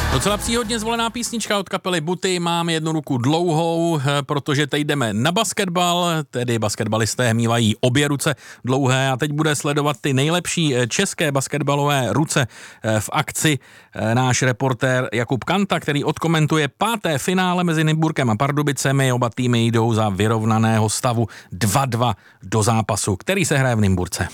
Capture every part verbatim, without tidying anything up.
Docela příhodně zvolená písnička od kapely Buty. Mám jednu ruku dlouhou, protože teď jdeme na basketbal, tedy basketbalisté mívají obě ruce dlouhé a teď bude sledovat ty nejlepší české basketbalové ruce v akci náš reportér Jakub Kanta, který odkomentuje páté finále mezi Nymburkem a Pardubicemi. Oba týmy jdou za vyrovnaného stavu dva dva do zápasu, který se hraje v Nymburce.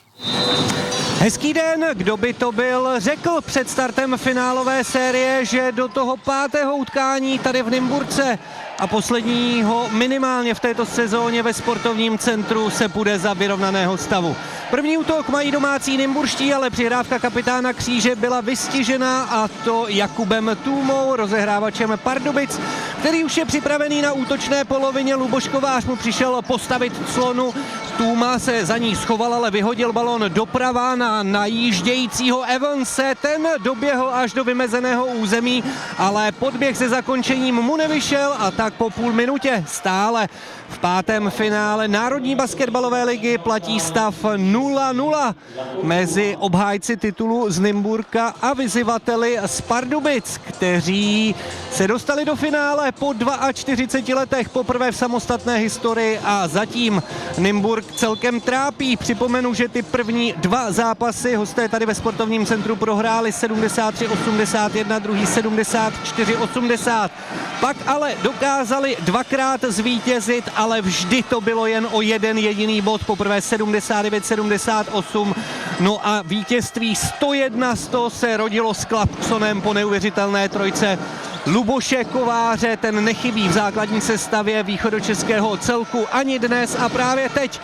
Hezký den, kdo by to byl, řekl před startem finálové série, že do toho pátého utkání tady v Nymburce a posledního minimálně v této sezóně ve sportovním centru se půjde za vyrovnaného stavu. První útok mají domácí nymburští, ale přihrávka kapitána Kříže byla vystižena, a to Jakubem Tůmou, rozehrávačem Pardubic, který už je připravený na útočné polovině. Luboš Kovář mu přišel postavit clonu, Tůma se za ní schoval, ale vyhodil balon doprava na najíždějícího Evanse, ten doběhl až do vymezeného území, ale podběh se zakončením mu nevyšel a tak po půl minutě stále v pátém finále Národní basketbalové ligy platí stav nula nula mezi obhájci titulu z Nymburka a vyzývateli z Pardubic, kteří se dostali do finále po čtyřiceti dvou letech poprvé v samostatné historii a zatím Nymburk celkem trápí. Připomenu, že ty první dva zápasy hosté tady ve sportovním centru prohráli sedmdesát tři osmdesát jedna, druhý sedmdesát čtyři osmdesát. Pak ale dokázali dvakrát zvítězit, ale vždy to bylo jen o jeden jediný bod, poprvé sedmdesát devět sedmdesát osm. No a vítězství sto jedna sto se rodilo s Klapsonem po neuvěřitelné trojce Luboše Kováře, ten nechybí v základní sestavě východočeského celku ani dnes a právě teď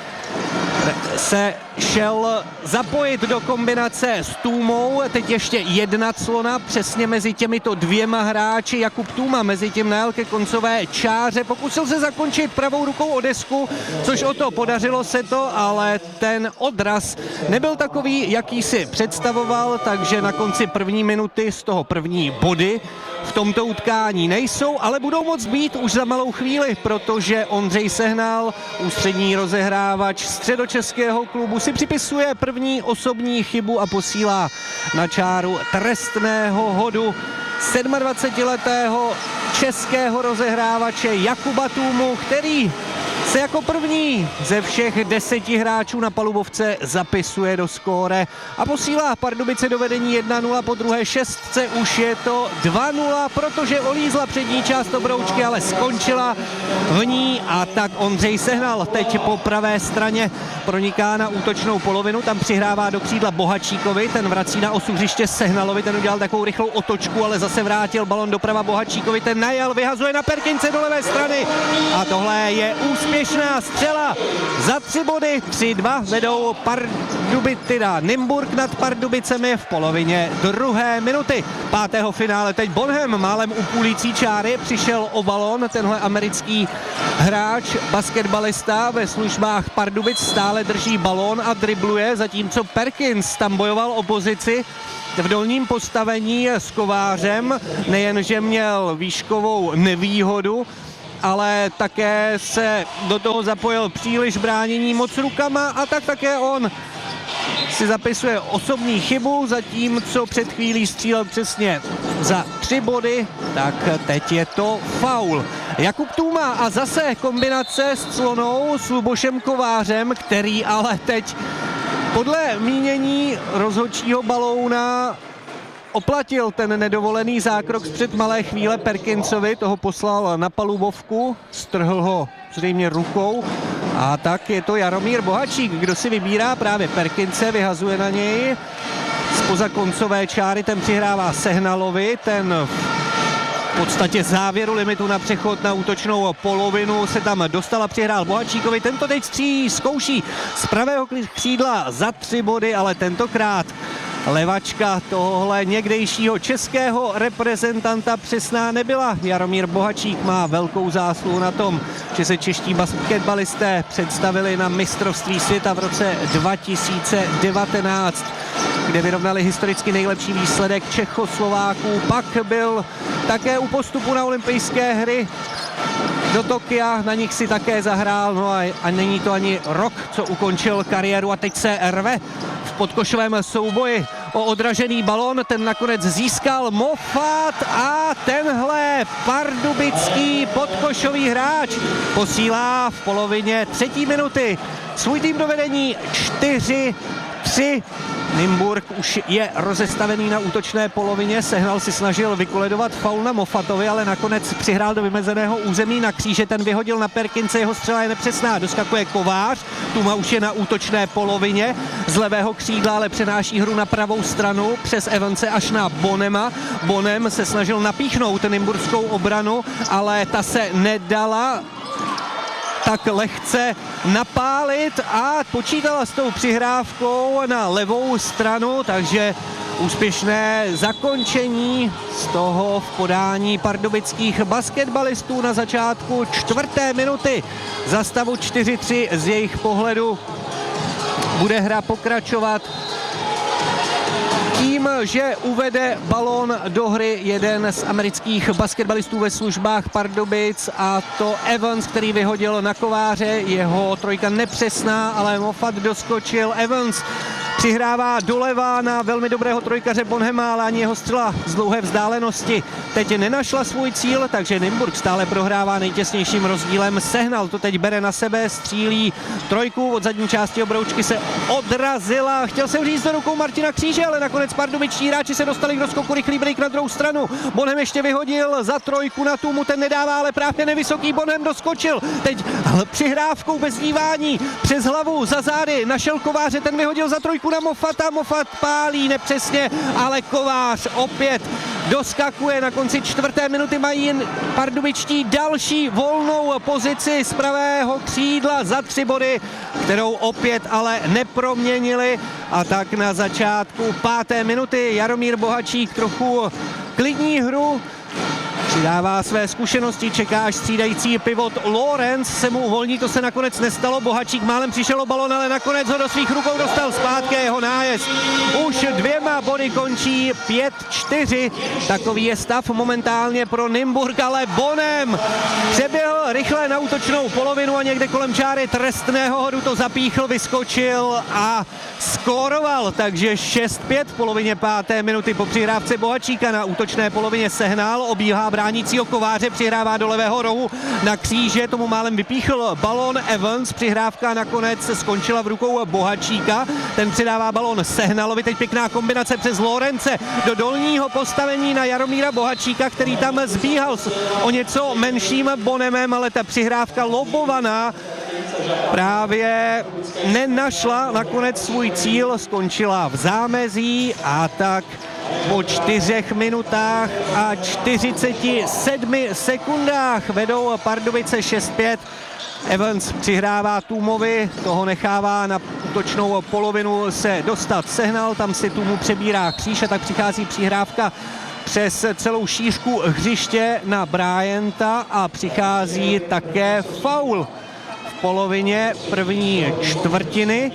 se šel zapojit do kombinace s Tůmou. Teď ještě jedna clona přesně mezi těmito dvěma hráči. Jakub Tůma mezi tím najel ke koncové čáře. Pokusil se zakončit pravou rukou o desku, což o to podařilo se to, ale ten odraz nebyl takový, jaký si představoval, takže na konci první minuty z toho první body v tomto utkání nejsou, ale budou moc být už za malou chvíli, protože Ondřej Sehnal, ústřední rozehrávač středočeského klubu, si připisuje první osobní chybu a posílá na čáru trestného hodu sedmadvacetiletého českého rozehrávače Jakuba Tůmu, který se jako první ze všech deseti hráčů na palubovce zapisuje do skóre a posílá Pardubice do vedení jedna nula, po druhé šestce už je to dva nula, protože olízla přední část obroučky, ale skončila v ní a tak Ondřej Sehnal teď po pravé straně proniká na útočnou polovinu, tam přihrává do křídla Bohačíkovi, ten vrací na osu hřiště Sehnalovi, ten udělal takovou rychlou otočku, ale zase vrátil balon doprava Bohačíkovi, ten najel, vyhazuje na Perkince do levé strany a tohle je úspěšná střela za tři body, tři dva vedou Pardubicida. Nymburk nad Pardubicemi v polovině druhé minuty pátého finále. Teď Bonham málem u půlící čáry přišel o balon, tenhle americký hráč, basketbalista ve službách Pardubic stále drží balon a dribluje, zatímco Perkins tam bojoval o pozici v dolním postavení s Kovářem, nejenže měl výškovou nevýhodu, ale také se do toho zapojil příliš bránění moc rukama a tak také on si zapisuje osobní chybu, zatímco před chvílí střílel přesně za tři body, tak teď je to faul. Jakub Tůma a zase kombinace s clonou s Lubošem Kovářem, který ale teď podle mínění rozhodčího Balouna oplatil ten nedovolený zákrok zpřed malé chvíle Perkinsovi, toho poslal na palubovku, strhl ho zřejmě rukou a tak je to Jaromír Bohačík, kdo si vybírá právě Perkince, vyhazuje na něj zpoza koncové čáry, ten přihrává Sehnalovi, ten v podstatě závěru limitu na přechod na útočnou polovinu se tam dostal a přihrál Bohačíkovi, tento teď stří, zkouší z pravého křídla za tři body, ale tentokrát levačka tohle někdejšího českého reprezentanta přesná nebyla. Jaromír Bohačík má velkou zásluhu na tom, že se čeští basketbalisté představili na mistrovství světa v roce dva tisíce devatenáct, kde vyrovnali historicky nejlepší výsledek Čechoslováků. Pak byl také u postupu na olympijské hry do Tokia, na nich si také zahrál, no a, a není to ani rok, co ukončil kariéru a teď se rve v podkošovém souboji o odražený balón, ten nakonec získal Moffat a tenhle pardubický podkošový hráč posílá v polovině třetí minuty svůj tým do vedení čtyři tři. Nymburk už je rozestavený na útočné polovině, Sehnal si snažil vykoledovat faul na Moffatovi, ale nakonec přihrál do vymezeného území na kříže, ten vyhodil na Perkince, jeho střela je nepřesná, doskakuje Kovář, Tuma už je na útočné polovině, z levého křídla ale přenáší hru na pravou stranu přes Evanse až na Bonema. Bonem se snažil napíchnout nymburskou obranu, ale ta se nedala tak lehce napálit a počítala s tou přihrávkou na levou stranu, takže úspěšné zakončení z toho v podání pardubických basketbalistů na začátku čtvrté minuty. Za stavu čtyři tři z jejich pohledu bude hra pokračovat tím, že uvede balón do hry jeden z amerických basketbalistů ve službách Pardubic, a to Evans, který vyhodil na Kováře, jeho trojka nepřesná, ale Moffat doskočil. Evans přihrává doleva na velmi dobrého trojkaře Bonhema, ale ani jeho střela z dlouhé vzdálenosti teď nenašla svůj cíl, takže Nymburk stále prohrává nejtěsnějším rozdílem. Sehnal to teď bere na sebe, střílí trojku, od zadní části obroučky se odrazila. Chtěl jsem říct do rukou Martina Kříže, ale nakonec pardubičtí hráči se dostali k doskoku, rychlý break na druhou stranu. Bonhem ještě vyhodil za trojku na Tumu, ten nedává, ale právě nevysoký Bonhem doskočil. Teď přihrávkou bez dívání přes hlavu za zády našel Kováře, ten vyhodil za trojku na Moffata, Moffat pálí nepřesně, ale Kovář opět doskakuje. Na konci čtvrté minuty mají jen pardubičtí další volnou pozici z pravého křídla za tři body, kterou opět ale neproměnili, a tak na začátku páté minuty Jaromír Bohačík trochu klidní hru, přidává své zkušenosti, čeká, až střídající pivot Lorenz se mu uvolní, to se nakonec nestalo. Bohačík málem přišel o balon, ale nakonec ho do svých rukou dostal zpátky, jeho nájezd už dvěma body končí pět čtyři. Takový je stav momentálně pro Nymburk, ale Bonem přeběhl rychle na útočnou polovinu a někde kolem čáry trestného hodu to zapíchl, vyskočil a skóroval, takže šest pět v polovině páté minuty po přihrávce Bohačíka. Na útočné polovině Sehnal obíhá bránícího Kováře, přihrává do levého rohu na Kříže, tomu málem vypíchl balón Evans, přihrávka nakonec skončila v rukou Bohačíka, ten přidává balón Sehnalovi, teď pěkná kombinace přes Lorence do dolního postavení na Jaromíra Bohačíka, který tam zbíhal s o něco menším Bonemem, ale ta přihrávka lobovaná právě nenašla nakonec svůj cíl, skončila v zámezí, a tak po čtyřech minutách a čtyřiceti sedmi sekundách vedou Pardubice šest pět. Evans přihrává Tumovi, toho nechává na útočnou polovinu se dostat Sehnal, tam si Tumu přebírá Kříž a tak přichází přihrávka přes celou šířku hřiště na Bryanta a přichází také faul v polovině první čtvrtiny.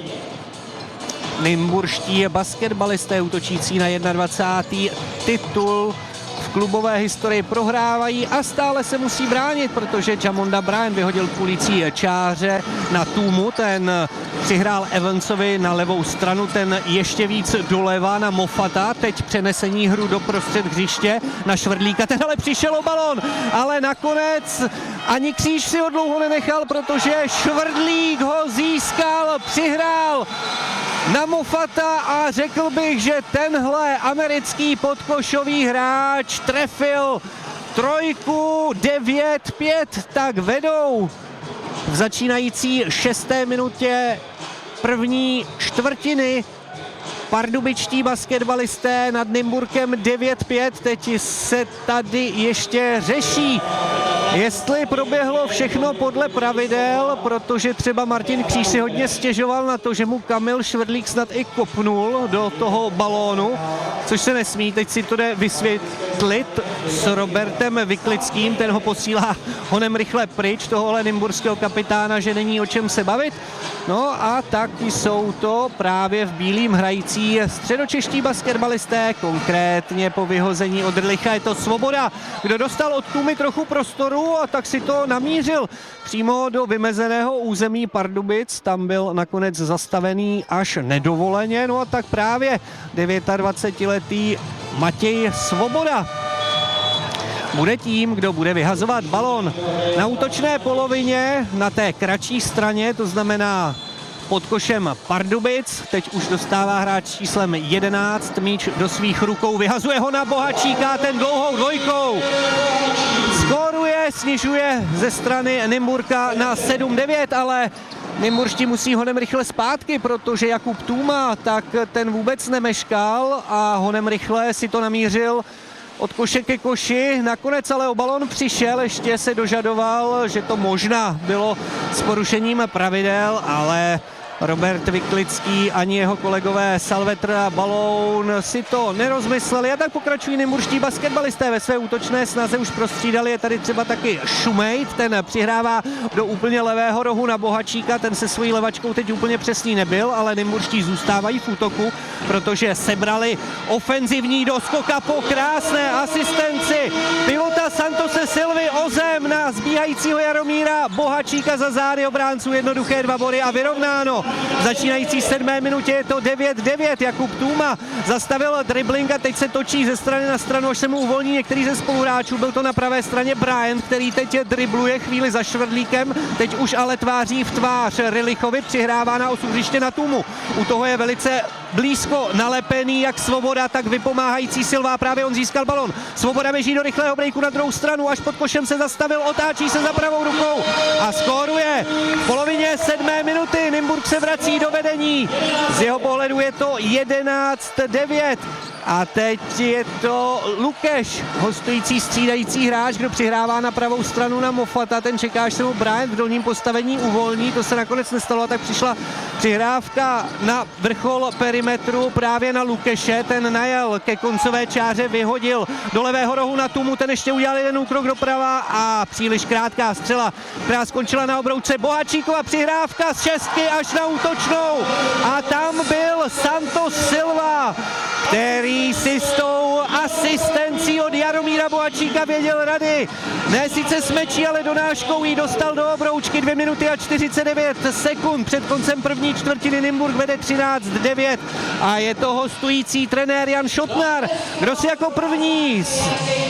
Nymburští basketbalisté útočící na dvacátý první titul v klubové historii prohrávají a stále se musí bránit, protože Jamonda Bryant vyhodil půlící čáře na Tumu, ten přihrál Evansovi na levou stranu, ten ještě víc doleva na Moffata, teď přenesení hru do prostřed hřiště na Švrdlíka, ten ale přišel o balon, ale nakonec ani Kříž si ho dlouho nenechal, protože Švrdlík ho získal, přihrál na Moffata a řekl bych, že tenhle americký podkošový hráč trefil trojku. Devět pět tak vedou v začínající šesté minutě první čtvrtiny pardubičtí basketbalisté nad Nymburkem. Devět pět, teď se tady ještě řeší, jestli proběhlo všechno podle pravidel, protože třeba Martin Kříž si hodně stěžoval na to, že mu Kamil Švrdlík snad i kopnul do toho balónu, což se nesmí, teď si to jde vysvětlit s Robertem Vyklickým, ten ho posílá honem rychle pryč, tohohle nymburského kapitána, že není o čem se bavit. No a tak jsou to právě v bílým hrající středočeští basketbalisté, konkrétně po vyhození od Rlicha je to Svoboda, kdo dostal od Tumy trochu prostoru nahoru a tak si to namířil přímo do vymezeného území Pardubic. Tam byl nakonec zastavený až nedovoleně. No a tak právě dvacetidevítiletý Matěj Svoboda bude tím, kdo bude vyhazovat balon na útočné polovině, na té kratší straně, to znamená pod košem Pardubic. Teď už dostává hráč číslem jedenáct míč do svých rukou, vyhazuje ho na Bohačíka, ten dlouhou dvojkou skóruje, snižuje ze strany Nymburka na sedm devět, ale Nymburští musí honem rychle zpátky, protože Jakub Tůma, tak ten vůbec nemeškal a honem rychle si to namířil od koše ke koši, nakonec ale o balon přišel, ještě se dožadoval, že to možná bylo s porušením pravidel, ale Robert Viklický ani jeho kolegové Salvetr a Baloun si to nerozmysleli a tak pokračují nymburští basketbalisté ve své útočné snaze, už prostřídali, je tady třeba taky Šumejt, ten přihrává do úplně levého rohu na Bohačíka, ten se svojí levačkou teď úplně přesný nebyl, ale nymburští zůstávají v útoku, protože sebrali ofenzivní doskoka po krásné asistenci pivota Santose Silvy o zem na zbíhajícího Jaromíra Bohačíka za zády obránců, jednoduché dva body a vyrovnáno. V začínající sedmé minutě je to devět devět. Jakub Tůma zastavil dribbling a teď se točí ze strany na stranu, až se mu uvolní některý ze spoluhráčů. Byl to na pravé straně Bryant, který teď dribluje chvíli za Švrdlíkem, teď už ale tváří v tvář Rilichovi, přihrává na osu hřiště na Tůmu. U toho je velice blízko nalepený jak Svoboda, tak vypomáhající Silva, právě on získal balon. Svoboda běží do rychlého breaku na druhou stranu, až pod košem se zastavil, otáčí se za pravou rukou a skóruje. V polovině sedmé minuty Nymburk se vrací do vedení. Z jeho pohledu je to jedenáct devět. A teď je to Lukeš, hostující střídající hráč, kdo přihrává na pravou stranu na Moffata. Ten čeká, až se mu Bryant v dolním postavení uvolní. To se nakonec nestalo, a tak přišla přihrávka na vrchol perimetru právě na Lukeše. Ten najel ke koncové čáře, vyhodil do levého rohu na Tumu. Ten ještě udělal jeden úkrok doprava a příliš krátká střela, která skončila na obroučce. Bohačíkova přihrávka z šestky až na útočnou. A tam byl Santos Silva, který si s tou asistencí od Jaromíra Bohačíka věděl rady. Ne sice s mečí, ale donáškou jí dostal do obroučky. dvě minuty a čtyřicet devět sekund před koncem první čtvrtiny. Nymburk vede třináct devět a je to hostující trenér Jan Šotnar, kdo si jako první z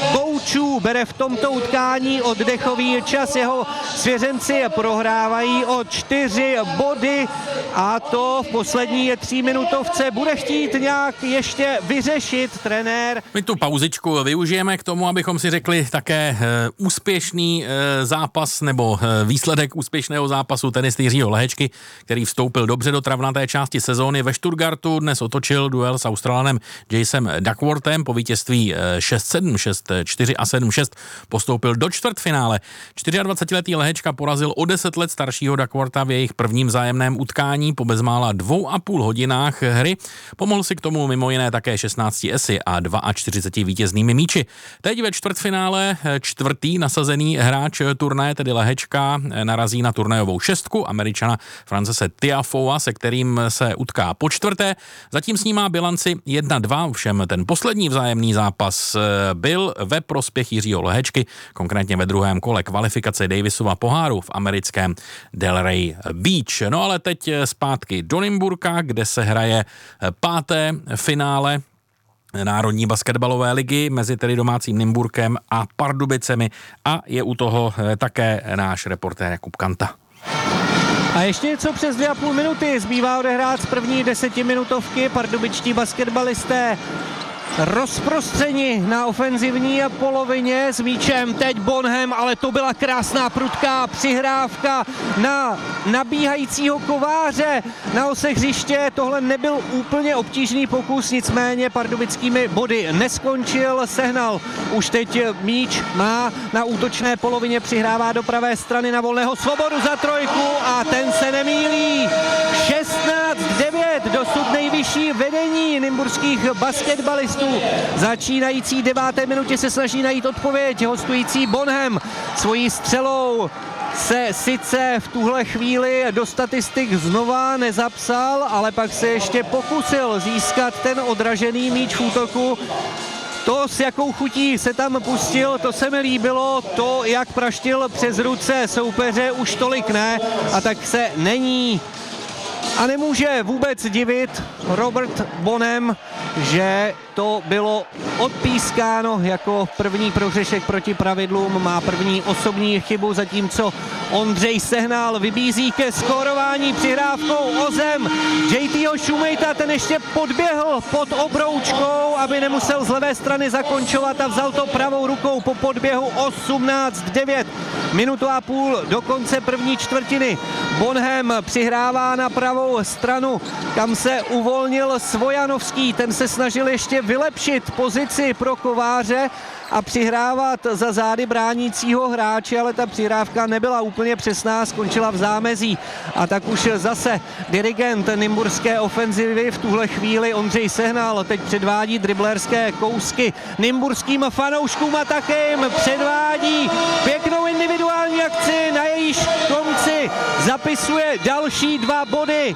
koučů bere v tomto utkání oddechový čas. Jeho svěřenci prohrávají o čtyři body a to v poslední tříminutovce bude chtít nějak ještě vyřešit trenér. My tu pauzičku využijeme k tomu, abychom si řekli také e, úspěšný e, zápas nebo e, výsledek úspěšného zápasu tenisty Jiřího Lehečky, který vstoupil dobře do travnaté části sezóny. Ve Stuttgartu dnes otočil duel s Australanem Jasem Duckworthem po vítězství e, šest sedm, šest čtyři a sedm šest postoupil do čtvrtfinále. dvacetičtyřletý Lehečka porazil o deset let staršího Duckwortha v jejich prvním vzájemném utkání po bezmála dvou a půl hodinách hry. Pomohl si k tomu mimo jiné také šestnácti esy a čtyřiceti dvou vítěznými míči. Teď ve čtvrtfinále čtvrtý nasazený hráč turnaje, tedy Lehečka, narazí na turnajovou šestku Američana Francese Tiafoea, se kterým se utká po čtvrté. Zatím s ním má bilanci jedna dva, ovšem ten poslední vzájemný zápas byl ve prospěch Jiřího Lehečky, konkrétně ve druhém kole kvalifikace Davisova poháru v americkém Delray Beach. No ale teď zpátky do Nymburka, kde se hraje páté finále Národní basketbalové ligy mezi tedy domácím Nymburkem a Pardubicemi a je u toho také náš reportér Jakub Kanta. A ještě něco přes dvě a půl minuty zbývá odehrát z první desetiminutovky. Pardubičtí basketbalisté rozprostřeni na ofenzivní polovině s míčem teď Bonham, ale to byla krásná prudká přihrávka na nabíhajícího Kováře na ose hřiště. Tohle nebyl úplně obtížný pokus, nicméně pardubickými body neskončil, sehnal už teď míč, má na útočné polovině, přihrává do pravé strany na Volného Svobodu za trojku a ten se nemýlí. šestnáct devět, dosud nejvyšší vedení nymburských basketbalistů. Začínající deváté minutě se snaží najít odpověď hostující Bonham. Svojí střelou se sice v tuhle chvíli do statistik znova nezapsal, ale pak se ještě pokusil získat ten odražený míč v útoku. To, s jakou chutí se tam pustil, to se mi líbilo, to, jak praštil přes ruce soupeře, už tolik ne, a tak se není a nemůže vůbec divit Robert Bonham, že to bylo odpískáno jako první prohřešek proti pravidlům, má první osobní chybu, zatímco Ondřej Sehnal vybízí ke skórování přihrávkou o zem J T Shoematea, ten ještě podběhl pod obroučkou, aby nemusel z levé strany zakončovat, a vzal to pravou rukou po podběhu. Osmnáct devět, minutu a půl do konce první čtvrtiny. Bonham přihrává na pravou stranu, kam se uvolnil Svojanovský, ten se snažil ještě vylepšit pozici pro Kováře a přihrávat za zády bránícího hráče, ale ta přihrávka nebyla úplně přesná, skončila v zámezí. A tak už zase dirigent nymburské ofenzivy, v tuhle chvíli Ondřej Sehnal, teď předvádí driblerské kousky nymburským fanouškům a také jim předvádí pěknou individuální akci, na jejíž konci zapisuje další dva body.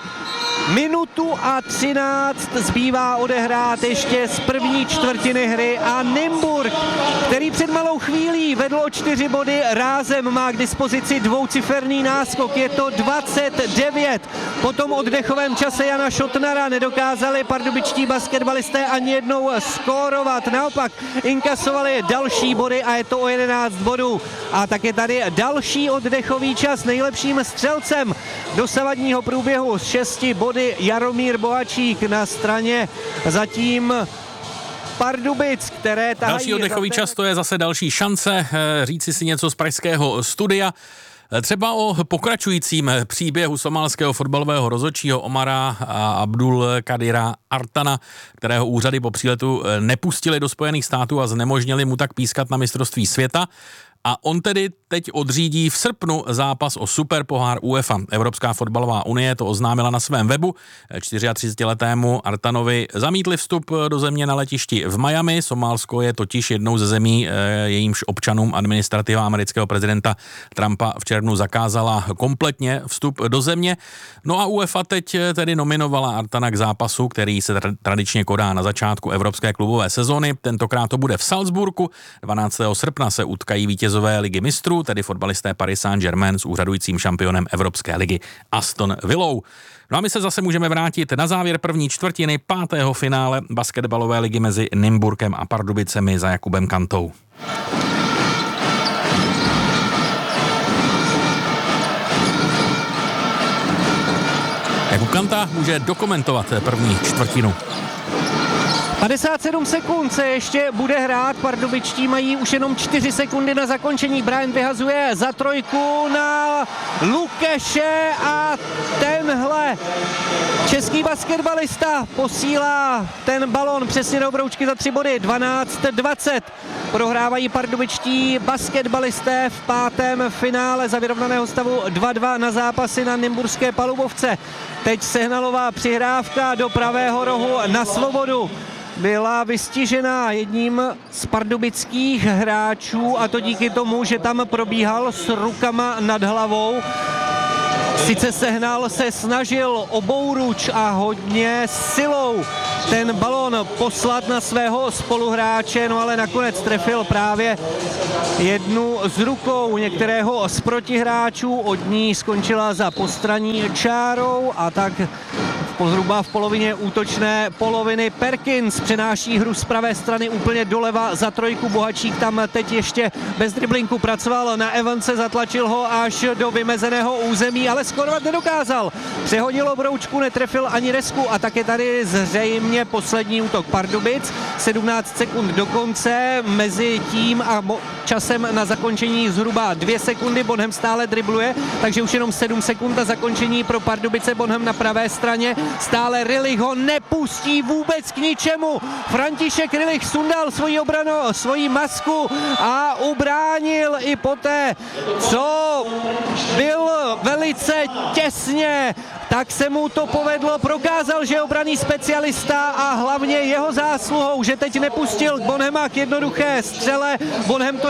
Minutu a třináct zbývá odehrát ještě z první čtvrtiny hry a Nymburk, který před malou chvílí vedl o čtyři body, rázem má k dispozici dvouciferný náskok, je to dvacet devět. Po tom oddechovém čase Jana Šotnara nedokázali pardubičtí basketbalisté ani jednou skórovat, naopak inkasovali další body a je to o jedenáct bodů. A tak je tady další oddechový čas, nejlepším střelcem dosavadního průběhu s šesti body Jaromír Bohačík na straně zatím Pardubic, které tahají... Další oddechový ten... čas, to je zase další šance říci si něco z pražského studia. Třeba o pokračujícím příběhu somálského fotbalového rozhodčího Omara a Abdul Kadira Artana, kterého úřady po příletu nepustili do Spojených států a znemožnili mu tak pískat na mistrovství světa. A on tedy teď odřídí v srpnu zápas o superpohár UEFA. Evropská fotbalová unie to oznámila na svém webu. třicetičtyřletému Artanovi zamítli vstup do země na letišti v Miami. Somálsko je totiž jednou ze zemí, jejímž občanům administrativa amerického prezidenta Trumpa v červnu zakázala kompletně vstup do země. No a UEFA teď tedy nominovala Artana k zápasu, který se tradičně kodá na začátku evropské klubové sezony. Tentokrát to bude v Salzburgu. dvanáctého srpna se utkají vítězové ligy mistrů, tedy fotbalisté Paris Saint-Germain s úřadujícím šampionem Evropské ligy Aston Villou. No a my se zase můžeme vrátit na závěr první čtvrtiny pátého finále basketbalové ligy mezi Nymburkem a Pardubicemi za Jakubem Kantou. Jakub Kanta může dokumentovat první čtvrtinu. padesát sedm sekund se ještě bude hrát, pardubičtí mají už jenom čtyři sekundy na zakončení. Brian vyhazuje za trojku na Lukeše a tenhle český basketbalista posílá ten balon přesně do obroučky za tři body. dvanáct dvacet prohrávají pardubičtí basketbalisté v pátém finále za vyrovnaného stavu dva dva na zápasy na nymburské palubovce. Teď Sehnalová přihrávka do pravého rohu na Svobodu byla vystižená jedním z pardubických hráčů, a to díky tomu, že tam probíhal s rukama nad hlavou. Sice Sehnal se snažil obouruč a hodně silou ten balón poslat na svého spoluhráče, no ale nakonec trefil právě jednu z rukou některého z protihráčů, od ní skončila za postranní čárou a tak zhruba v polovině útočné poloviny Perkins přenáší hru z pravé strany úplně doleva za trojku. Bohačík tam teď ještě bez driblinku pracoval na Evanse, zatlačil ho až do vymezeného území, ale skórovat nedokázal. Přehodil obroučku, netrefil ani desku a tak je tady zřejmě poslední útok Pardubic. sedmnáct sekund do konce, mezi tím a časem na zakončení zhruba dvě sekundy. Bonham stále dribluje, takže už jenom sedm sekund na zakončení pro Pardubice. Bonham na pravé straně, stále Rilich ho nepustí vůbec k ničemu. František Rilich sundal svoji obranu, svoji masku a ubránil i poté, co byl velice těsně, tak se mu to povedlo, prokázal, že je obranný specialista a hlavně jeho zásluhou, že teď nepustil Bonhama k jednoduché střele. Bonham to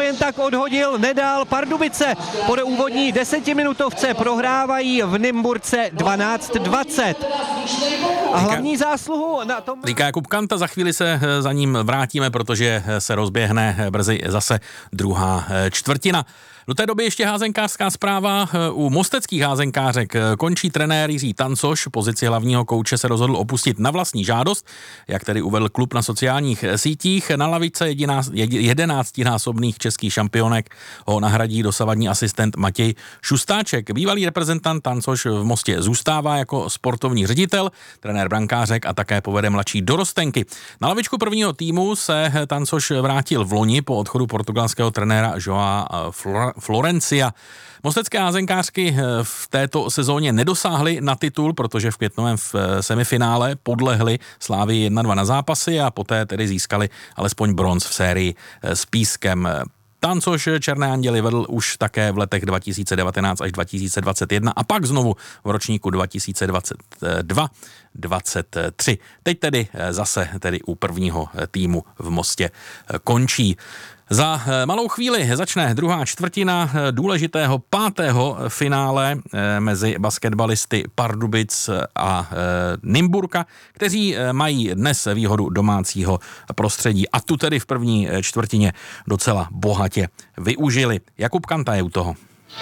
jen tak odhodil, nedal. Pardubice po úvodní desetiminutovce prohrávají v Nymburce dvanáct dvacet. A hlavní zásluhu na tom... Říká Jakub Kanta, za chvíli se za ním vrátíme, protože se rozběhne brzy zase druhá čtvrtina. Do té doby ještě házenkářská zpráva. U mosteckých házenkářek končí trenér Jiří Tancoš. Pozici hlavního kouče se rozhodl opustit na vlastní žádost, jak tedy uvedl klub na sociálních sítích. Na lavice jedenáctinásobných českých šampionek ho nahradí dosavadní asistent Matěj Šustáček. Bývalý reprezentant Tancoš v Mostě zůstává jako sportovní ředitel, trenér brankářek a také povede mladší dorostenky. Na lavičku prvního týmu se Tancoš vrátil v loni po odchodu portugalského trenéra Joa Flora Florencia. Mostecké házenkářky v této sezóně nedosáhly na titul, protože v květnovém semifinále podlehly Slávii jedna dva na zápasy a poté tedy získali alespoň bronz v sérii s Pískem. Tancoš Černé anděly vedl už také v letech dva tisíce devatenáct až dva tisíce dvacet jedna a pak znovu v ročníku dva tisíce dvacet dva dvacet tři. Teď tedy zase tedy u prvního týmu v Mostě končí. Za malou chvíli začne druhá čtvrtina důležitého pátého finále mezi basketbalisty Pardubic a Nymburka, kteří mají dnes výhodu domácího prostředí a tu tedy v první čtvrtině docela bohatě využili. Jakub Kanta je u toho.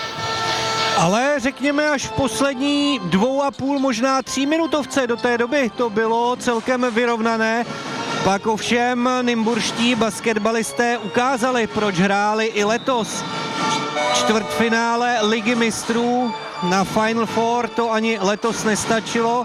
Ale řekněme až v poslední dvou a půl, možná tří minutovce do té doby to bylo celkem vyrovnané. Pak ovšem nymburští basketbalisté ukázali, proč hráli i letos. Čtvrtfinále Ligy mistrů na Final Four to ani letos nestačilo.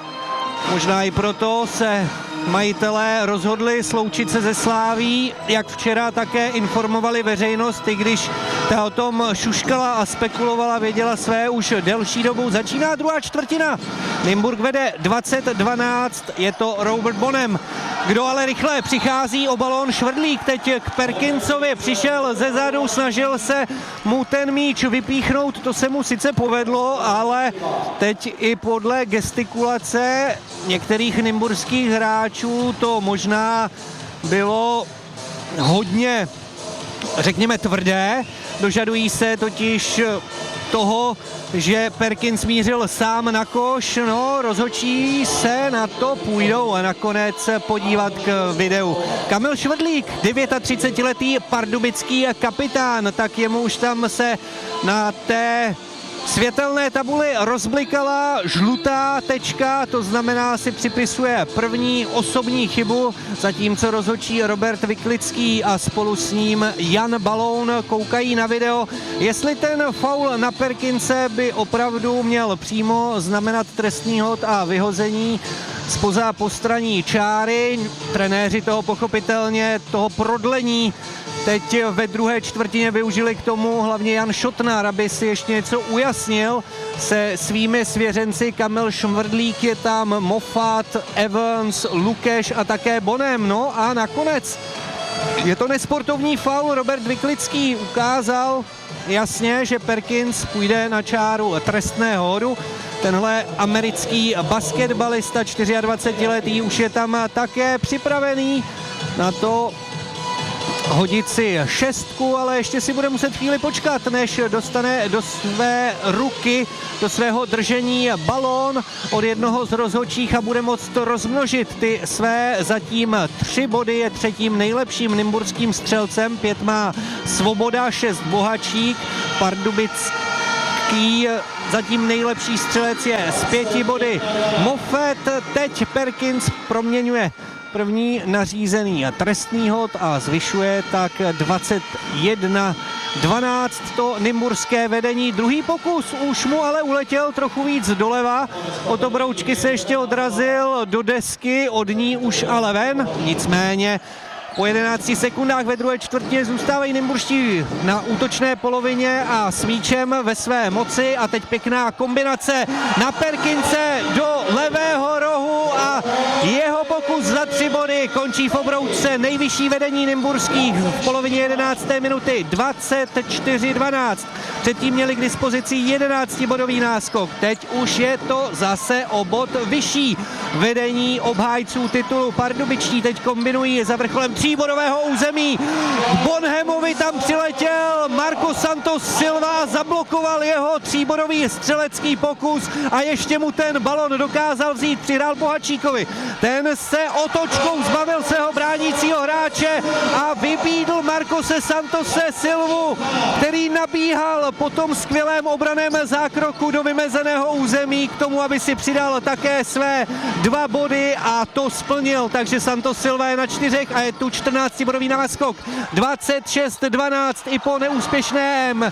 Možná i proto se majitelé rozhodli sloučit se ze Sláví, jak včera také informovali veřejnost, i když ta o tom šuškala a spekulovala, věděla své už delší dobu. Začíná druhá čtvrtina. Nymburk vede dvacet dvanáct, je to Robert Bonem. Kdo ale rychle přichází o balón, Švrdlík teď k Perkinsovi, přišel ze zadu, snažil se mu ten míč vypíchnout, to se mu sice povedlo, ale teď i podle gestikulace některých nymburských hráčů to možná bylo hodně, řekněme, tvrdé. Dožadují se totiž toho, že Perkins mířil sám na koš, no rozhodčí se na to půjdou a nakonec podívat k videu. Kamil Švrdlík, třicetidevětiletý pardubický kapitán, tak jemu už tam se na té světelné tabuli rozblikala žlutá tečka, to znamená, si připisuje první osobní chybu, zatímco rozhodčí Robert Viklický a spolu s ním Jan Baloun koukají na video, jestli ten faul na Perkinse by opravdu měl přímo znamenat trestný hod a vyhození zpoza postraní čáry. Trenéři toho pochopitelně, toho prodlení teď ve druhé čtvrtině využili k tomu hlavně Jan Šotnar, aby si ještě něco ujasnil se svými svěřenci. Kamil Švrdlík je tam, Moffat, Evans, Lukeš a také Bonem. No a nakonec je to nesportovní faul. Robert Viklický ukázal jasně, že Perkins půjde na čáru trestného hodu. Tenhle americký basketbalista dvacetičtyřletý už je tam také připravený na to hodit si šestku, ale ještě si bude muset chvíli počkat, než dostane do své ruky, do svého držení balón od jednoho z rozhodčích a bude moct rozmnožit ty své zatím tři body. Je třetím nejlepším nymburským střelcem, pět má Svoboda, šest Bohačík, pardubický zatím nejlepší střelec je s pěti body Moffat. Teď Perkins proměňuje první nařízený trestný hod a zvyšuje tak dvacet jedna dvanáct to nymburské vedení. Druhý pokus už mu ale uletěl trochu víc doleva. Od obroučky se ještě odrazil do desky, od ní už ale ven. Nicméně po jedenácti sekundách ve druhé čtvrtině zůstávají nymburští na útočné polovině a s míčem ve své moci. A teď pěkná kombinace na Perkinse do levého rohu a Jeho pokus za tři body končí v obroučce, nejvyšší vedení nymburských v polovině jedenácté minuty, dvacet čtyři dvanáct. Předtím měli k dispozici jedenáctibodový náskok, teď už je to zase o bod vyšší. Vedení obhájců titulu pardubičtí teď kombinují za vrcholem tříbodového území. Bonhemovi tam přiletěl Marco Santos Silva a zablokoval jeho tříbodový střelecký pokus a ještě mu ten balon dokázal vzít, přihrál Bohačíkovi. Ten se otočkou zbavil svého bránícího hráče a vybídl Marcose Santose Silvu, který nabíhal po tom skvělém obraném zákroku do vymezeného území k tomu, aby si přidal také své dva body a to splnil, takže Santos Silva je na čtyřech a je tu čtrnáctibodový náskok. dvacet šest dvanáct i po neúspěšném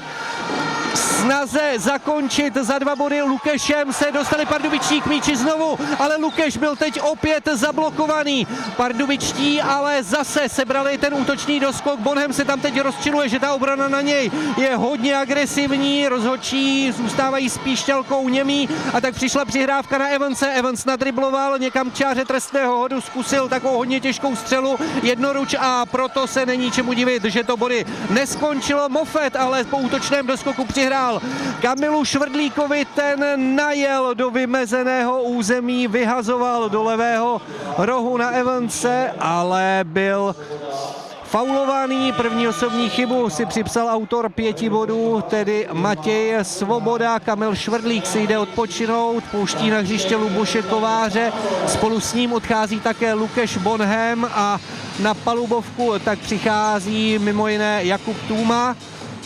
snaze zakončit za dva body Lukešem se dostali pardubičtí k míči znovu, ale Lukeš byl teď opět zablokovaný. Pardubičtí ale zase sebrali ten útočný doskok. Bonhem se tam teď rozčiluje, že ta obrana na něj je hodně agresivní, rozhodčí zůstávají spíš šťalkou němí a tak přišla přihrávka na Evanse. Evans nadribloval někam k čáře trestného hodu, zkusil takovou hodně těžkou střelu jednoruč a proto se není čemu divit, že to body neskončilo. Moffett ale po útočném doskoku přihrál Kamilu Švrdlíkovi, ten najel do vymezeného území, vyhazoval do levého rohu na Evanse, ale byl faulovaný. První osobní chybu si připsal autor pěti bodů, tedy Matěj Svoboda. Kamil Švrdlík si jde odpočinout, pouští na hřiště Luboše Kováře, spolu s ním odchází také Lukeš Bonhem a na palubovku tak přichází mimo jiné Jakub Tůma.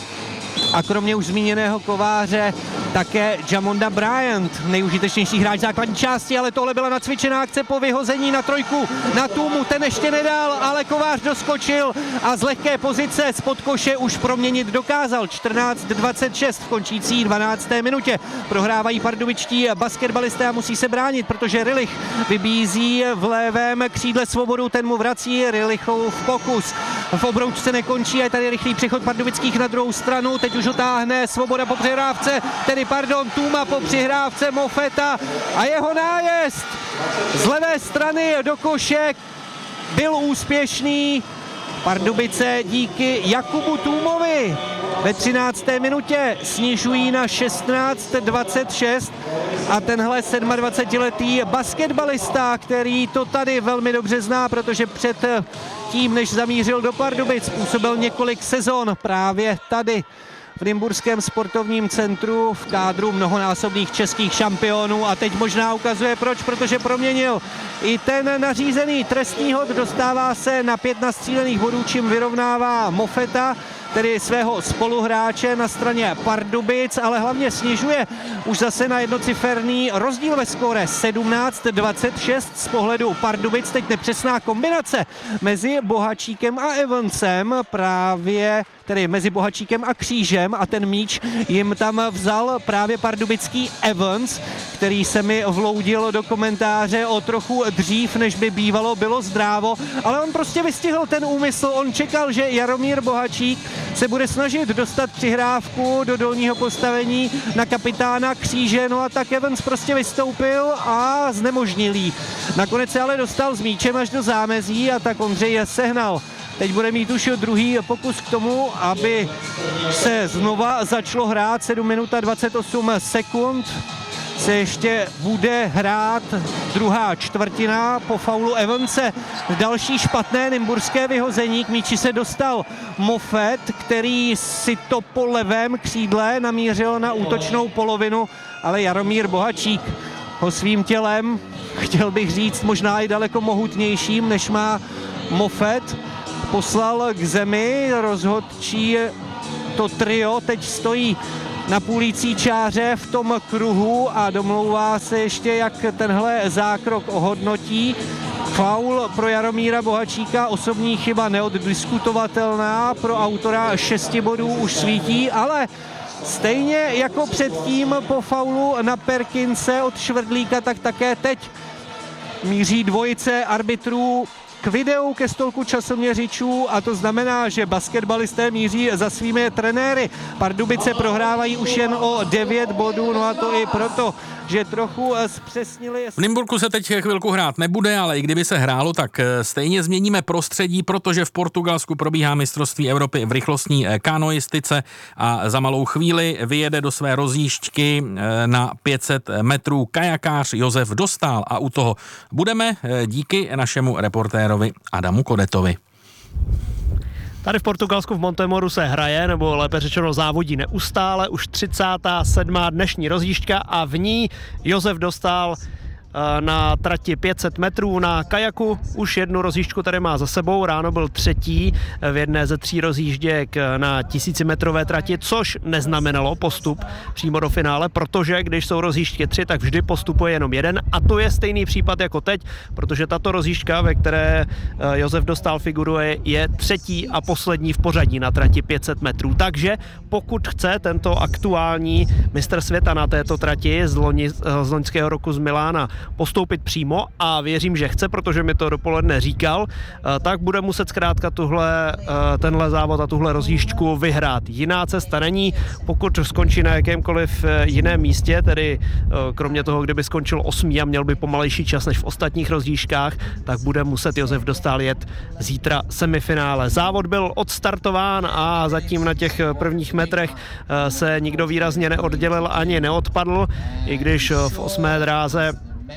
A kromě už zmíněného Kováře také Jamonda Bryant, nejužitečnější hráč základní části, ale tohle byla nacvičená akce po vyhození na trojku na Tůmu, ten ještě nedal, ale Kovář doskočil a z lehké pozice spod koše už proměnit dokázal. čtrnáct dvacet šest v končící dvanácté minutě. Prohrávají pardubičtí basketbalisté a musí se bránit, protože Rilich vybízí v levém křídle Svobodu, ten mu vrací Rilichův pokus. V obroučce nekončí a je tady rychlý přechod pardubických na druhou stranu, teď už otáhne Svoboda po přihrávce, tedy pardon, Tůma po přihrávce Moffetta a jeho nájezd z levé strany do koše byl úspěšný. Pardubice díky Jakubu Tůmovi ve třinácté minutě snižují na šestnáct dvacet šest a tenhle sedmadvacetiletý basketbalista, který to tady velmi dobře zná, protože před tím, než zamířil do Pardubic, působil několik sezon právě tady v Nymburském sportovním centru v kádru mnohonásobných českých šampionů a teď možná ukazuje proč, protože proměnil i ten nařízený trestný hod, dostává se na pět nastřílených bodů, čím vyrovnává Moffetta, tedy svého spoluhráče na straně Pardubic, ale hlavně snižuje už zase na jednociferný rozdíl ve skóre sedmnáct dvacet šest z pohledu Pardubic. Teď nepřesná kombinace mezi Bohačíkem a Evansem, právě tedy mezi Bohačíkem a Křížem a ten míč jim tam vzal právě pardubický Evans, který se mi vloudil do komentáře o trochu dřív, než by bývalo bylo zdrávo, ale on prostě vystihl ten úmysl, on čekal, že Jaromír Bohačík se bude snažit dostat přihrávku do dolního postavení na kapitána Kříže, no a tak Evans prostě vystoupil a znemožnil jí. Nakonec se ale dostal s míčem až do zámezí a tak Ondřej sehnal. Teď bude mít už druhý pokus k tomu, aby se znova začalo hrát. sedm minut a dvacet osm sekund se ještě bude hrát druhá čtvrtina po faulu Evanse. Další špatné nymburské vyhození, k míči se dostal Moffett, který si to po levém křídle namířil na útočnou polovinu, ale Jaromír Bohačík ho svým tělem, chtěl bych říct možná i daleko mohutnějším, než má Moffett, poslal k zemi. Rozhodčí to trio teď stojí na půlící čáře v tom kruhu a domlouvá se ještě, jak tenhle zákrok ohodnotí. Faul pro Jaromíra Bohačíka, osobní chyba neoddiskutovatelná, pro autora šesti bodů už svítí, ale stejně jako předtím po faulu na Perkinse od Švrdlíka, tak také teď míří dvojice arbitrů k videu, ke stolku časoměřičů a to znamená, že basketbalisté míří za svými trenéry. Pardubice prohrávají už jen o devět bodů, no a to i proto, že trochu zpřesnili. V Nymburku se teď chvilku hrát nebude, ale i kdyby se hrálo, tak stejně změníme prostředí, protože v Portugalsku probíhá mistrovství Evropy v rychlostní kanoistice a za malou chvíli vyjede do své rozjížďky na pět set metrů kajakář Josef Dostál a u toho budeme díky našemu reportérovi Adamu Kodetovi. Tady v Portugalsku v Montemoru se hraje, nebo lépe řečeno závodí neustále, už třicátá sedmá dnešní rozjížďka a v ní Josef Dostál na trati pět set metrů na kajaku. Už jednu rozjížďku tady má za sebou, ráno byl třetí v jedné ze tří rozjížděk na tisícimetrové trati, což neznamenalo postup přímo do finále, protože když jsou rozjížďky tři, tak vždy postupuje jenom jeden a to je stejný případ jako teď, protože tato rozjížďka, ve které Josef Dostál figuruje, je třetí a poslední v pořadí na trati pět set metrů. Takže pokud chce tento aktuální mistr světa na této trati z, loni, z loňského roku z Milána postoupit přímo a věřím, že chce, protože mi to dopoledne říkal, tak bude muset zkrátka tuhle, tenhle závod a tuhle rozjížďku vyhrát. Jiná cesta není, pokud skončí na jakémkoliv jiném místě, tedy kromě toho, kdyby skončil osmý a měl by pomalejší čas než v ostatních rozjížďkách, tak bude muset Josef Dostál jet zítra semifinále. Závod byl odstartován a zatím na těch prvních metrech se nikdo výrazně neoddělil ani neodpadl, i když v osmé dráze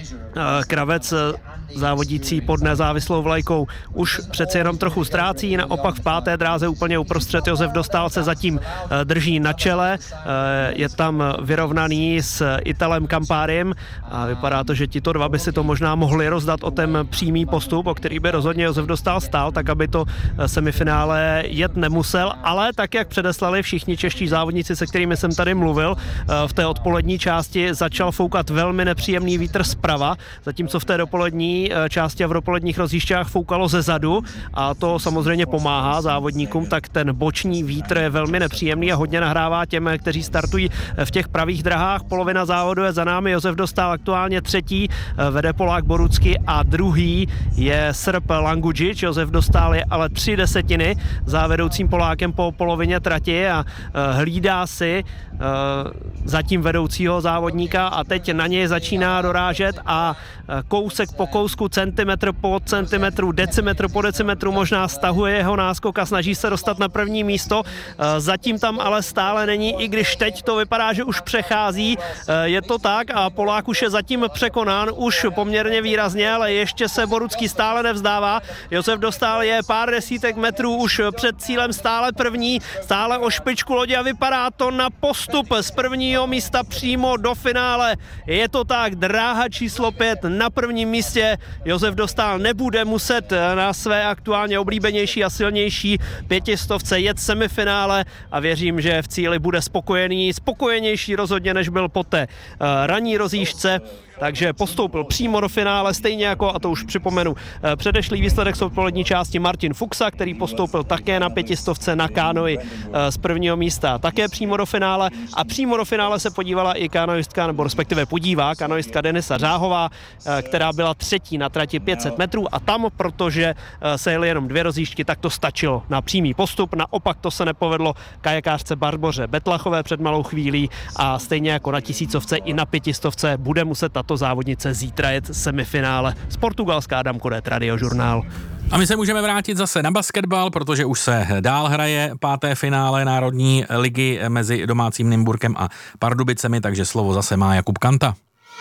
Kravec, závodící pod nezávislou vlajkou, už přeci jenom trochu ztrácí, naopak v páté dráze úplně uprostřed Josef Dostál se zatím drží na čele, je tam vyrovnaný s Italem Campáriem a vypadá to, že tito dva by si to možná mohli rozdat o ten přímý postup, o který by rozhodně Josef Dostál stál, tak aby to semifinále jet nemusel, ale tak, jak předeslali všichni čeští závodníci, se kterými jsem tady mluvil, v té odpolední části začal foukat velmi nepříjemný vítr zprava, zatímco v té dopolední části a v dopoledních rozjížďkách foukalo ze zadu a to samozřejmě pomáhá závodníkům, tak ten boční vítr je velmi nepříjemný a hodně nahrává těm, kteří startují v těch pravých drahách. Polovina závodu je za námi, Josef Dostál aktuálně třetí, vede Polák Borucky a druhý je Srb Langujic. Josef Dostál je ale tři desetiny za vedoucím Polákem po polovině trati a hlídá si zatím vedoucího závodníka a teď na něj začíná dorážet a kousek po kousku, centimetr po centimetru, decimetr po decimetru možná stahuje jeho náskok a snaží se dostat na první místo. Zatím tam ale stále není, i když teď to vypadá, že už přechází. Je to tak a Polák už je zatím překonán, už poměrně výrazně, ale ještě se Borucký stále nevzdává. Josef Dostál je pár desítek metrů už před cílem, stále první, stále o špičku lodi a vypadá to na postup z prvního místa přímo do finále. Je to tak, dráha číslo pět na prvním místě. Josef Dostál nebude muset na své aktuálně oblíbenější a silnější pětistovce jet semifinále a věřím, že v cíli bude spokojený, spokojenější rozhodně, než byl po té ranní rozjížďce. Takže postoupil přímo do finále, stejně jako, a to už připomenu, předešlý výsledek z odpolední části Martin Fuxa, který postoupil také na pětistovce na kánoi z prvního místa, také přímo do finále a přímo do finále se podívala i kanoistka, nebo respektive podívá kanoistka Denisa Řáhová, která byla třetí na trati pět set metrů a tam, protože se jeli jenom dvě rozjížďky, tak to stačilo na přímý postup, naopak to se nepovedlo kajakářce Barboře Betlachové před malou chvílí a stejně jako na tisícovce i na pětistovce bude muset tato závodnice zítra jet semifinále. Z Portugalska Adam Kodet, Radiožurnál. A my se můžeme vrátit zase na basketbal, protože už se dál hraje páté finále Národní ligy mezi domácím Nymburkem a Pardubicemi, takže slovo zase má Jakub Kanta.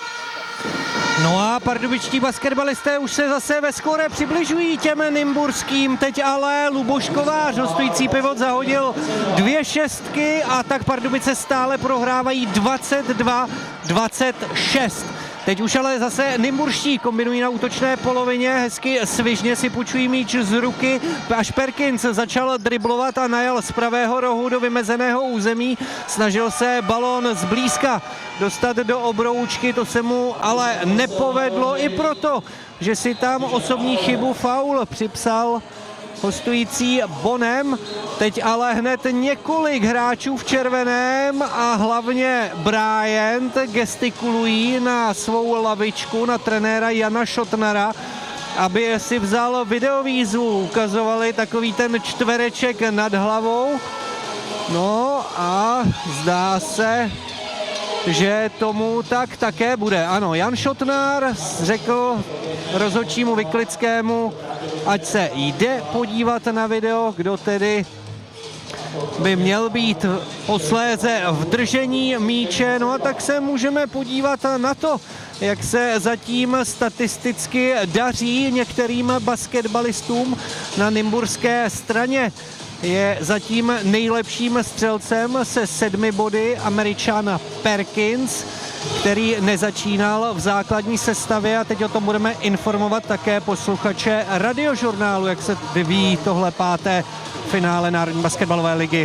No a pardubičtí basketbalisté už se zase ve skóre přibližují těm nymburským, teď ale Luboš Kovář, hostující pivot, zahodil dvě šestky a tak Pardubice stále prohrávají dvacet dva dvacet šest. Teď už ale zase nymburští kombinují na útočné polovině, hezky svižně si půjčují míč z ruky, až Perkins začal driblovat a najel z pravého rohu do vymezeného území, snažil se balón zblízka dostat do obroučky, to se mu ale nepovedlo i proto, že si tam osobní chybu faul připsal hostující Bonem. Teď ale hned několik hráčů v červeném a hlavně Bryant gestikulují na svou lavičku, na trenéra Jana Šotnara. aby si vzal videovýzvu. Ukazovali takový ten čtvereček nad hlavou. No a zdá se, že tomu tak také bude. Ano, Jan Šotnár řekl rozhodčímu Vyklickému, ať se jde podívat na video, kdo tedy by měl být posléze v držení míče. No a tak se můžeme podívat na to, jak se zatím statisticky daří některým basketbalistům na nymburské straně. Je zatím nejlepším střelcem se sedmi body Američan Perkins, který nezačínal v základní sestavě, a teď o tom budeme informovat také posluchače Radiožurnálu, jak se vyvíjí tohle páté finále Národní basketbalové ligy.